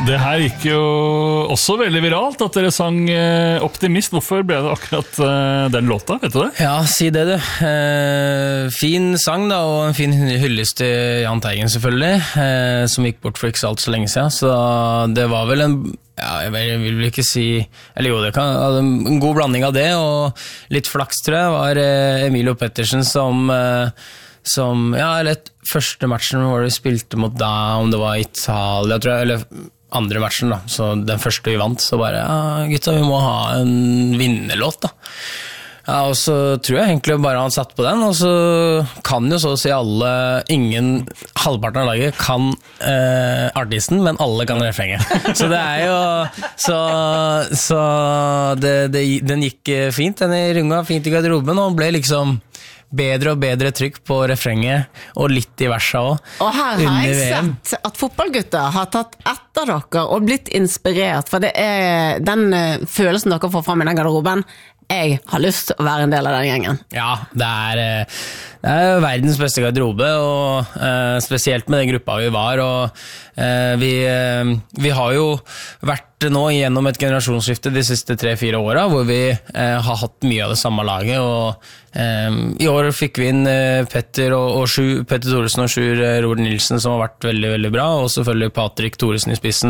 Det her gikk jo også veldig viralt at dere sang Optimist. Hvorfor ble det akkurat den låta, vet du det? Ja, si det du. Fin sang da, og en fin hyllest til Jahn Teigen selvfølgelig, som gikk bort for ikke så alt så lenge siden. Så det var vel jeg vil vel ikke si, eller jo, det kan en god blanding av det, og litt flaks tror jeg, var Emilio Pettersen som eller første matchen hvor vi spilte mot da, om det var Italia, tror jeg, eller andre matchen da, så den første vi vant, så bare, gutta, vi må ha en vinnerlåt da. Ja, og så tror jeg egentlig bare han satt på den, og så kan jo så å si alle, halvparten av laget kan artisten, men alle kan refrenget. Så det jo, så den gikk fint, den runga fint i garderoben, og ble liksom bedre og bedre trykk på refrenget, og litt i verset også. Og her har jeg sett at fotballgutter har tatt etter dere og blitt inspirert, for det den følelsen dere får frem i den garderoben. Jeg har lyst til å være en del av den gjengen. Ja, det verdens beste garderobe, og spesielt med den gruppa vi var, og vi har jo vært nå gjennom et generasjonsskifte de siste 3-4 årene, hvor vi har hatt mye av det samme laget, og i år fikk vi inn Petter Thoresen og Sjur Roar Nilsen, som har vært veldig, veldig bra, og selvfølgelig Patrick Thoresen i spissen,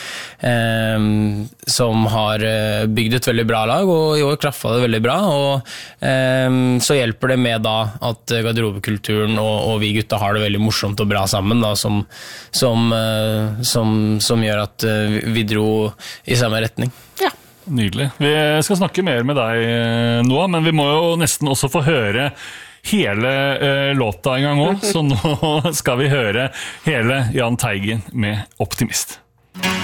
som har bygd et veldig bra lag, og i år klaffa det veldig bra, og så hjelper det med da at garderobekulturen og vi gutta har det veldig morsomt og bra sammen, da, som gjør at vi dro i samme retning. Ja. Nydelig. Vi skal snakke mer med deg nå, men vi må jo nesten også få høre hele låta en gang også, så nå skal vi høre hele Jahn Teigen med Optimist.